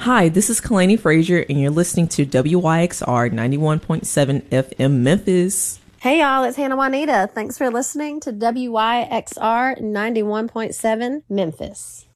Hi, this is Kalani Frazier, and you're listening to WYXR 91.7 FM Memphis. Hey, y'all, it's Hannah Juanita. Thanks for listening to WYXR 91.7 Memphis.